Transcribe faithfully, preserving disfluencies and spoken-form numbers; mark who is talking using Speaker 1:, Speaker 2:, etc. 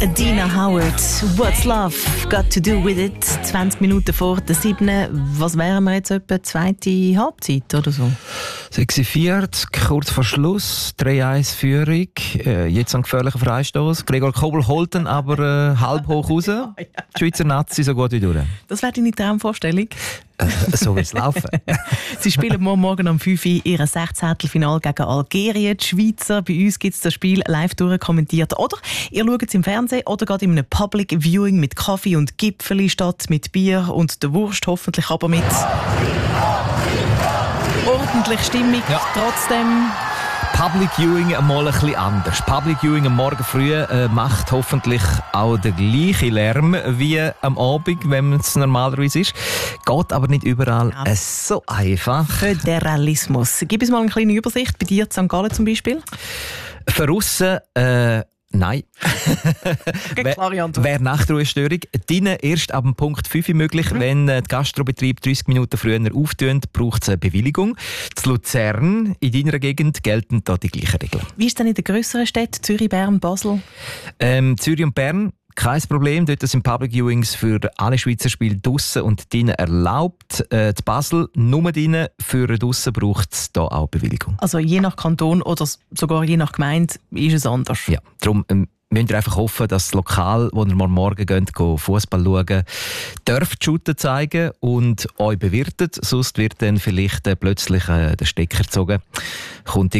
Speaker 1: Dina Howard, What's Love Got to Do With It? zwanzig Minuten vor der siebten. Was wären wir jetzt etwa? Zweite Halbzeit oder so?
Speaker 2: sechs Uhr vierzig, kurz vor Schluss, drei eins Führung. Äh, jetzt ein gefährlicher Freistoß. Gregor Kobel holt ihn aber äh, halb hoch raus. Die Schweizer Nazi so gut wie durch.
Speaker 1: Das wäre deine Traumvorstellung?
Speaker 2: Äh, so wird es laufen.
Speaker 1: Sie spielen morgen um fünf Uhr ihr Sechzehntelfinale gegen Algerien. Die Schweizer, bei uns gibt es das Spiel live durchkommentiert. Oder ihr schaut es im Fernsehen oder geht in einem Public Viewing mit Kaffee und Gipfeli statt mit Bier und der Wurst, hoffentlich aber mit ordentlich Stimmung. Ja. Trotzdem...
Speaker 2: Public Viewing einmal ein bisschen anders. Public Viewing am Morgen früh äh, macht hoffentlich auch den gleichen Lärm wie am Abend, wenn es normalerweise ist. Geht aber nicht überall ja. äh, so einfach.
Speaker 1: Föderalismus. Gib uns mal eine kleine Übersicht. Bei dir in Sankt Gallen zum Beispiel?
Speaker 2: Für aussen, äh, nein.
Speaker 1: Klare Antwort.
Speaker 2: Wäre Nachtruhestörung. Drinnen erst ab dem Punkt fünf möglich. Mhm. Wenn der Gastrobetrieb dreißig Minuten früher auftönt, braucht es eine Bewilligung. Zu Luzern, in deiner Gegend, gelten da die gleichen Regeln.
Speaker 1: Wie ist es denn in den grösseren Städten? Zürich, Bern, Basel?
Speaker 2: Ähm, Zürich und Bern. Kein Problem, dort sind Public Viewings für alle Schweizer Spiele draussen und drinnen erlaubt. Äh, die Basel nur drinnen, für draussen braucht es da auch Bewilligung.
Speaker 1: Also je nach Kanton oder sogar je nach Gemeinde ist es anders?
Speaker 2: Ja, darum ähm, müsst ihr einfach hoffen, dass das Lokal, wo ihr mal morgen geht, Fußball schauen, dürft Shooter zeigen und euch bewirtet. Sonst wird dann vielleicht äh, plötzlich äh, der Stecker gezogen. Kommt